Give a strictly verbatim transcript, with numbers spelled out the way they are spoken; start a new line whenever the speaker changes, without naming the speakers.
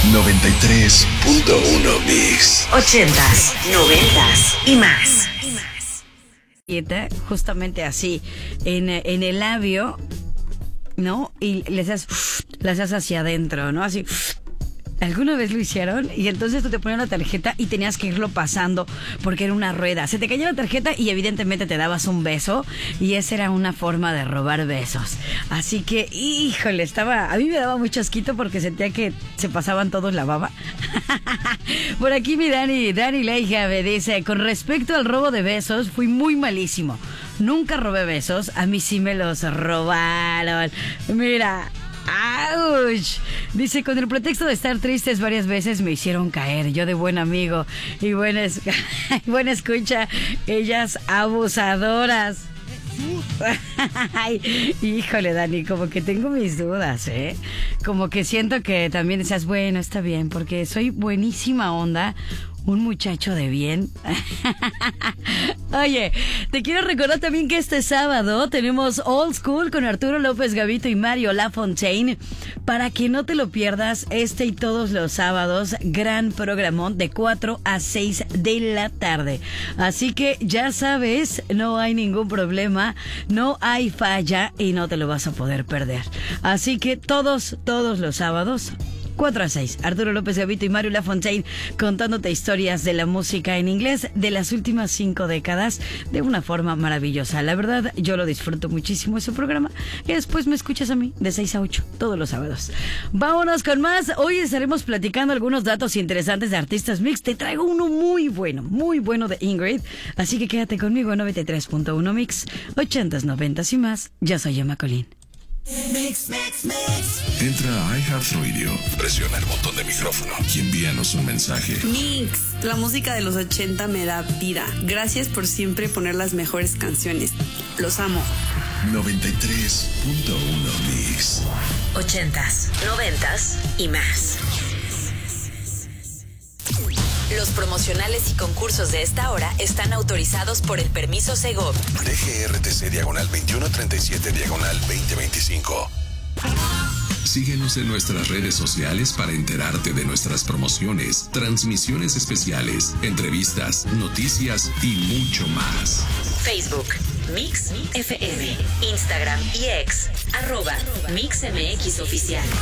noventa y tres punto uno Mix.
Ochentas, noventas y más.
Justamente así, en, en el labio, ¿no? Y le haces, le haces hacia adentro, ¿no? Así. ¿Alguna vez lo hicieron? Y entonces tú te ponías la tarjeta y tenías que irlo pasando porque era una rueda. Se te caía la tarjeta y evidentemente te dabas un beso y esa era una forma de robar besos. Así que, híjole, estaba... A mí me daba mucho asquito porque sentía que se pasaban todos la baba. Por aquí mi Dani, Dani Leija me dice, con respecto al robo de besos, fui muy malísimo. Nunca robé besos, a mí sí me los robaron. Mira... ¡Auch! Dice, con el pretexto de estar tristes varias veces me hicieron caer. Yo de buen amigo y buena, es- buena escucha, ellas abusadoras. Ay, híjole, Dani, como que tengo mis dudas, ¿eh? Como que siento que también decías, bueno, está bien, porque soy buenísima onda, un muchacho de bien. Oye, te quiero recordar también que este sábado tenemos Old School con Arturo López Gavito y Mario Lafontaine. Para que no te lo pierdas, este y todos los sábados, gran programón de cuatro a seis de la tarde. Así que ya sabes, no hay ningún problema, no hay falla y no te lo vas a poder perder. Así que todos, todos los sábados... cuatro a seis, Arturo López Gavito y Mario Lafontaine contándote historias de la música en inglés de las últimas cinco décadas de una forma maravillosa. La verdad, yo lo disfruto muchísimo ese programa y después me escuchas a mí de seis a ocho todos los sábados. Vámonos con más. Hoy estaremos platicando algunos datos interesantes de artistas mix. Te traigo uno muy bueno, muy bueno de Ingrid. Así que quédate conmigo en noventa y tres punto uno Mix, ochentas, noventas y más. Yo soy Emma Colín.
Mix, mix, mix. Entra a iHeartRadio, presiona el botón de micrófono y envíanos un mensaje.
Mix, la música de los ochenta me da vida. Gracias por siempre poner las mejores canciones. Los amo.
noventa y tres punto uno Mix.
Ochentas, noventas y más. Los promocionales y concursos de esta hora están autorizados por el permiso Segov.
D G R T C diagonal veintiuno treinta y siete diagonal veinte veinticinco. Síguenos en nuestras redes sociales para enterarte de nuestras promociones, transmisiones especiales, entrevistas, noticias y mucho más.
Facebook, Mix F M. Instagram y X, arroba Mix M X Oficial.